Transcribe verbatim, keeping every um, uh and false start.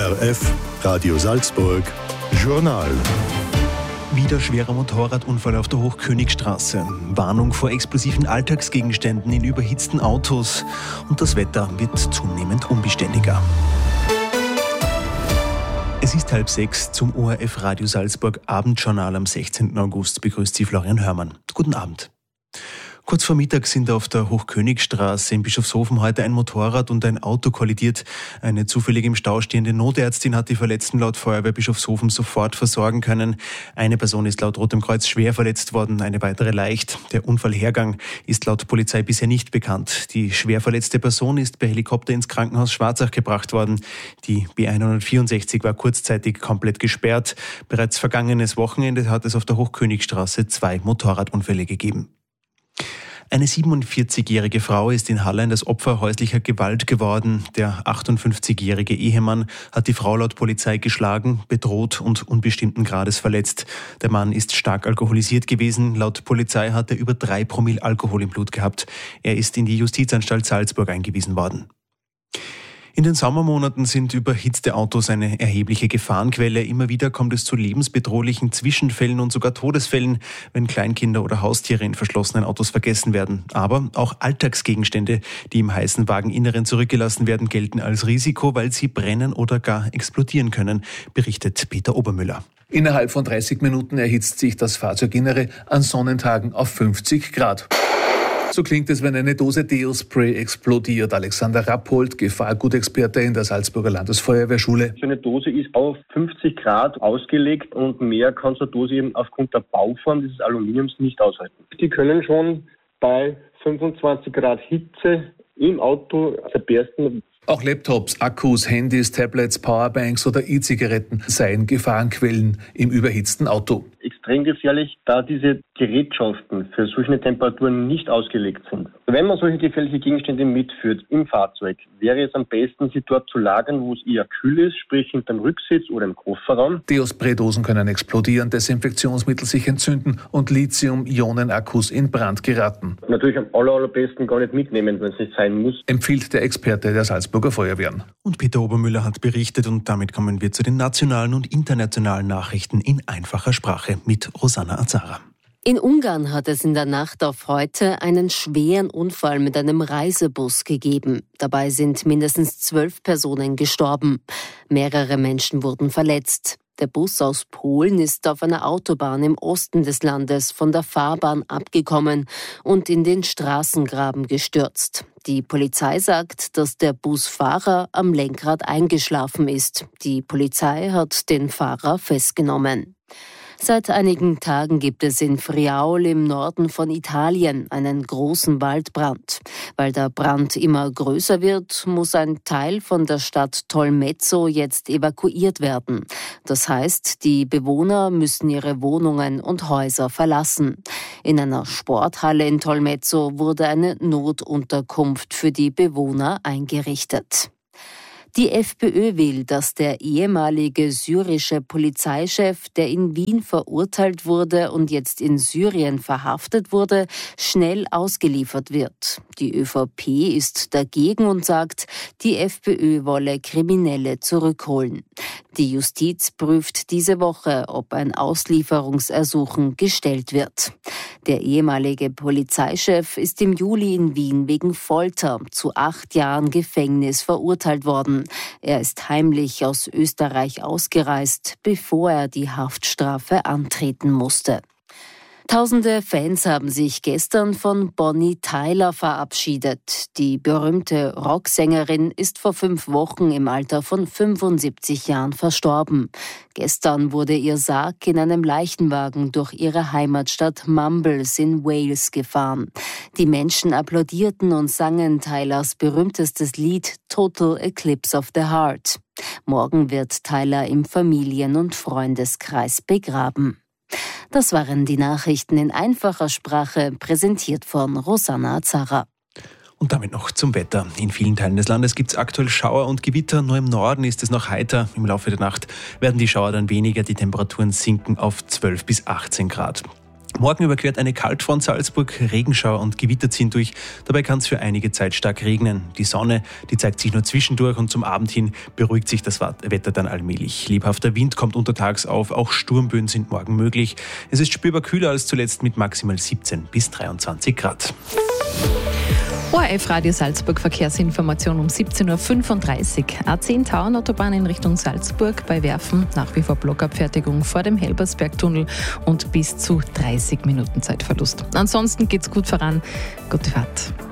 O R F, Radio Salzburg, Journal. Wieder schwerer Motorradunfall auf der Hochkönigstraße. Warnung vor explosiven Alltagsgegenständen in überhitzten Autos. Und das Wetter wird zunehmend unbeständiger. Es ist halb sechs zum O R F Radio Salzburg Abendjournal am sechzehnten August. Begrüßt Sie Florian Hörmann. Guten Abend. Kurz vor Mittag sind auf der Hochkönigstraße in Bischofshofen heute ein Motorrad und ein Auto kollidiert. Eine zufällig im Stau stehende Notärztin hat die Verletzten laut Feuerwehr Bischofshofen sofort versorgen können. Eine Person ist laut Rotem Kreuz schwer verletzt worden, eine weitere leicht. Der Unfallhergang ist laut Polizei bisher nicht bekannt. Die schwer verletzte Person ist per Helikopter ins Krankenhaus Schwarzach gebracht worden. Die B hundertvierundsechzig war kurzzeitig komplett gesperrt. Bereits vergangenes Wochenende hat es auf der Hochkönigstraße zwei Motorradunfälle gegeben. Eine siebenundvierzigjährige Frau ist in Hallein das Opfer häuslicher Gewalt geworden. Der achtundfünfzigjährige Ehemann hat die Frau laut Polizei geschlagen, bedroht und unbestimmten Grades verletzt. Der Mann ist stark alkoholisiert gewesen. Laut Polizei hat er über drei Promille Alkohol im Blut gehabt. Er ist in die Justizanstalt Salzburg eingewiesen worden. In den Sommermonaten sind überhitzte Autos eine erhebliche Gefahrenquelle. Immer wieder kommt es zu lebensbedrohlichen Zwischenfällen und sogar Todesfällen, wenn Kleinkinder oder Haustiere in verschlossenen Autos vergessen werden. Aber auch Alltagsgegenstände, die im heißen Wageninneren zurückgelassen werden, gelten als Risiko, weil sie brennen oder gar explodieren können, berichtet Peter Obermüller. Innerhalb von dreißig Minuten erhitzt sich das Fahrzeuginnere an Sonnentagen auf fünfzig Grad. So klingt es, wenn eine Dose Deo-Spray explodiert. Alexander Rappold, Gefahrgutexperte in der Salzburger Landesfeuerwehrschule. So eine Dose ist auf fünfzig Grad ausgelegt und mehr kann so eine Dose eben aufgrund der Bauform dieses Aluminiums nicht aushalten. Die können schon bei fünfundzwanzig Grad Hitze im Auto zerbersten. Auch Laptops, Akkus, Handys, Tablets, Powerbanks oder E-Zigaretten seien Gefahrenquellen im überhitzten Auto. Extrem gefährlich, da diese Gerätschaften für solche Temperaturen nicht ausgelegt sind. Wenn man solche gefährliche Gegenstände mitführt im Fahrzeug, wäre es am besten, sie dort zu lagern, wo es eher kühl ist, sprich hinterm Rücksitz oder im Kofferraum. Deo-Spray-Dosen können explodieren, Desinfektionsmittel sich entzünden und Lithium-Ionen-Akkus in Brand geraten. Natürlich am aller, allerbesten gar nicht mitnehmen, wenn es nicht sein muss. Empfiehlt der Experte der Salzburger Feuerwehren. Und Peter Obermüller hat berichtet und damit kommen wir zu den nationalen und internationalen Nachrichten in einfacher Sprache mit Rosanna Azara. In Ungarn hat es in der Nacht auf heute einen schweren Unfall mit einem Reisebus gegeben. Dabei sind mindestens zwölf Personen gestorben. Mehrere Menschen wurden verletzt. Der Bus aus Polen ist auf einer Autobahn im Osten des Landes von der Fahrbahn abgekommen und in den Straßengraben gestürzt. Die Polizei sagt, dass der Busfahrer am Lenkrad eingeschlafen ist. Die Polizei hat den Fahrer festgenommen. Seit einigen Tagen gibt es in Friaul im Norden von Italien einen großen Waldbrand. Weil der Brand immer größer wird, muss ein Teil von der Stadt Tolmezzo jetzt evakuiert werden. Das heißt, die Bewohner müssen ihre Wohnungen und Häuser verlassen. In einer Sporthalle in Tolmezzo wurde eine Notunterkunft für die Bewohner eingerichtet. Die FPÖ will, dass der ehemalige syrische Polizeichef, der in Wien verurteilt wurde und jetzt in Syrien verhaftet wurde, schnell ausgeliefert wird. Die ÖVP ist dagegen und sagt, die FPÖ wolle Kriminelle zurückholen. Die Justiz prüft diese Woche, ob ein Auslieferungsersuchen gestellt wird. Der ehemalige Polizeichef ist im Juli in Wien wegen Folter zu acht Jahren Gefängnis verurteilt worden. Er ist heimlich aus Österreich ausgereist, bevor er die Haftstrafe antreten musste. Tausende Fans haben sich gestern von Bonnie Tyler verabschiedet. Die berühmte Rocksängerin ist vor fünf Wochen im Alter von fünfundsiebzig Jahren verstorben. Gestern wurde ihr Sarg in einem Leichenwagen durch ihre Heimatstadt Mumbles in Wales gefahren. Die Menschen applaudierten und sangen Tylers berühmtestes Lied Total Eclipse of the Heart. Morgen wird Tyler im Familien- und Freundeskreis begraben. Das waren die Nachrichten in einfacher Sprache, präsentiert von Rosanna Azara. Und damit noch zum Wetter. In vielen Teilen des Landes gibt es aktuell Schauer und Gewitter. Nur im Norden ist es noch heiter. Im Laufe der Nacht werden die Schauer dann weniger. Die Temperaturen sinken auf zwölf bis achtzehn Grad. Morgen überquert eine Kaltfront Salzburg, Regenschauer und Gewitter ziehen durch. Dabei kann es für einige Zeit stark regnen. Die Sonne, die zeigt sich nur zwischendurch und zum Abend hin beruhigt sich das Wetter dann allmählich. Lebhafter Wind kommt untertags auf, auch Sturmböen sind morgen möglich. Es ist spürbar kühler als zuletzt mit maximal siebzehn bis dreiundzwanzig Grad. O R F Radio Salzburg Verkehrsinformation um siebzehn Uhr fünfunddreißig. A zehn Tauernautobahn in Richtung Salzburg bei Werfen. Nach wie vor Blockabfertigung vor dem Helbersbergtunnel und bis zu dreißig Minuten Zeitverlust. Ansonsten geht's gut voran. Gute Fahrt.